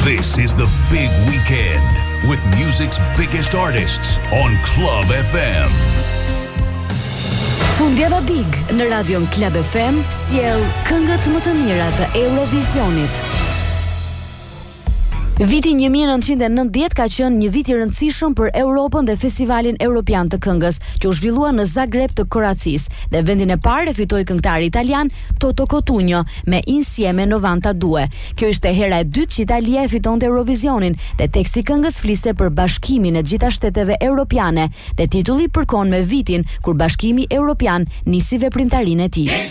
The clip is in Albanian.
This is the big weekend with music's biggest artists on Club FM. Fundjava Big në radion Club FM sjell këngët më të mira të Eurovisionit. Viti 1990 ka qenë një vit I rëndësishëm për Europën dhe Festivalin Europian të Këngës, që u zhvillua në Zagreb të Kroacisë, dhe vendin e parë e fitoi këngëtari italian Toto Cutugno me Insieme 92. Kjo ishte hera e dytë që Italia e fitonte Eurovisionin, dhe teksti I këngës fliste për bashkimin e gjitha shteteve europiane, dhe titulli përkon me vitin kur Bashkimi Europian nisi veprimtarinë e tij.